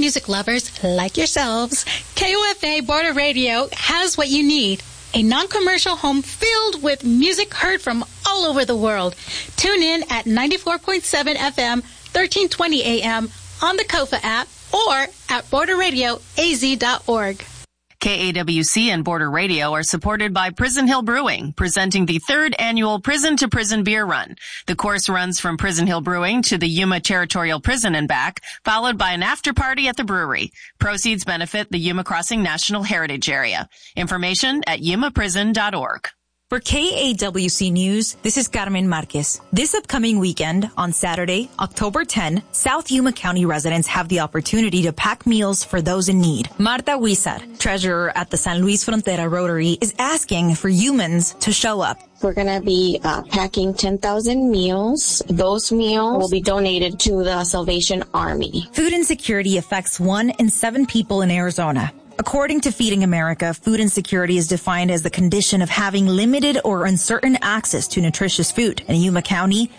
music lovers like yourselves, KOFA Border Radio has what you need. A non-commercial home filled with music heard from all over the world. Tune in at 94.7 FM, 1320 AM on the KOFA app or at borderradioaz.org. KAWC and Border Radio are supported by Prison Hill Brewing, presenting the 3rd annual Prison to Prison Beer Run. The course runs from Prison Hill Brewing to the Yuma Territorial Prison and back, followed by an after party at the brewery. Proceeds benefit the Yuma Crossing National Heritage Area. Information at yumaprison.org. For KAWC News, this is Carmen Marquez. This upcoming weekend, on Saturday, October 10, South Yuma County residents have the opportunity to pack meals for those in need. Marta Huizar, treasurer at the San Luis Frontera Rotary, is asking for humans to show up. We're going to be packing 10,000 meals. Those meals will be donated to the Salvation Army. Food insecurity affects 1 in 7 people in Arizona. According to Feeding America, food insecurity is defined as the condition of having limited or uncertain access to nutritious food. In Yuma County,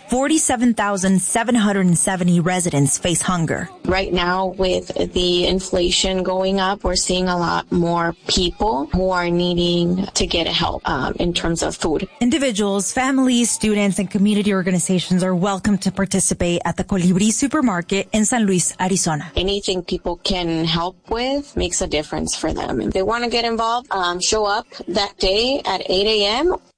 47,770 residents face hunger. Right now, with the inflation going up, we're seeing a lot more people who are needing to get help in terms of food. Individuals, families, students, and community organizations are welcome to participate at the Colibri Supermarket in San Luis, Arizona. Anything people can help with makes a difference for them. If they want to get involved, show up that day at 8 a.m.